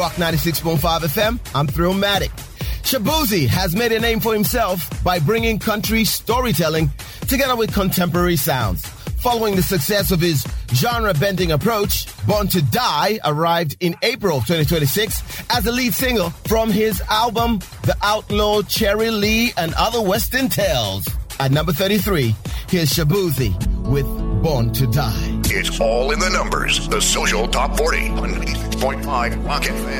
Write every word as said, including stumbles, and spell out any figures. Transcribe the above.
Rock ninety-six point five F M, I'm Thrillmatic. Shaboozey has made a name for himself by bringing country storytelling together with contemporary sounds. Following the success of his genre-bending approach, Born to Die arrived in April of twenty twenty-six as the lead single from his album, The Outlaw Cherry Lee and Other Western Tales. At number thirty-three, here's Shaboozey with Born to Die. It's all in the numbers. The Social Top forty on eighty-six point five Rock F M.